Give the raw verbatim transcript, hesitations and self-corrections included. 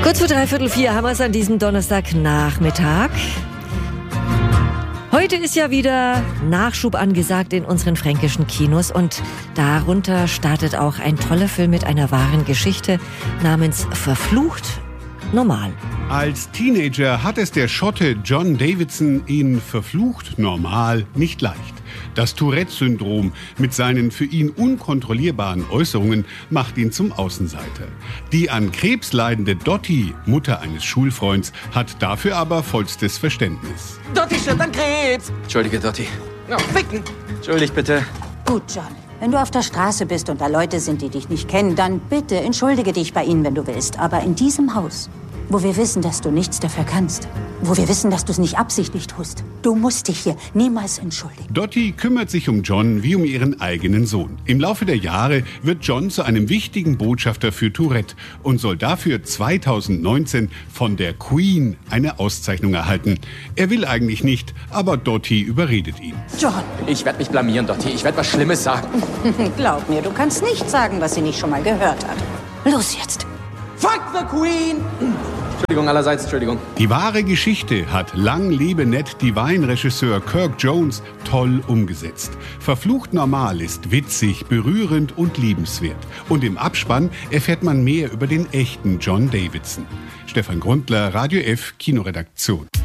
Kurz vor dreiviertel vier haben wir es an diesem Donnerstagnachmittag. Heute ist ja wieder Nachschub angesagt in unseren fränkischen Kinos und darunter startet auch ein toller Film mit einer wahren Geschichte namens Verflucht normal. Als Teenager hat es der Schotte John Davidson in Verflucht normal nicht leicht. Das Tourette-Syndrom mit seinen für ihn unkontrollierbaren Äußerungen macht ihn zum Außenseiter. Die an Krebs leidende Dottie, Mutter eines Schulfreunds, hat dafür aber vollstes Verständnis. Dottie stirbt an Krebs! Entschuldige, Dottie. No, ficken! Entschuldigt bitte. Gut, John. Wenn du auf der Straße bist und da Leute sind, die dich nicht kennen, dann bitte entschuldige dich bei ihnen, wenn du willst. Aber in diesem Haus, wo wir wissen, dass du nichts dafür kannst, wo wir wissen, dass du es nicht absichtlich tust, du musst dich hier niemals entschuldigen. Dottie kümmert sich um John wie um ihren eigenen Sohn. Im Laufe der Jahre wird John zu einem wichtigen Botschafter für Tourette und soll dafür zweitausendneunzehn von der Queen eine Auszeichnung erhalten. Er will eigentlich nicht, aber Dottie überredet ihn. John! Ich werde mich blamieren, Dottie. Ich werde was Schlimmes sagen. Glaub mir, du kannst nicht sagen, was sie nicht schon mal gehört hat. Los jetzt! Fuck the Queen! Entschuldigung allerseits, Entschuldigung. Die wahre Geschichte hat Lang lebe Ned Divine-Regisseur Kirk Jones toll umgesetzt. Verflucht normal ist witzig, berührend und liebenswert. Und im Abspann erfährt man mehr über den echten John Davidson. Stefan Grundler, Radio F, Kinoredaktion.